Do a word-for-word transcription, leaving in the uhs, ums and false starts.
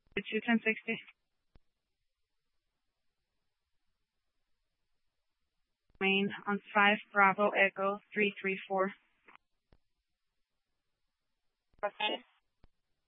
two ten sixty. Main on five Bravo Echo three three four. Okay.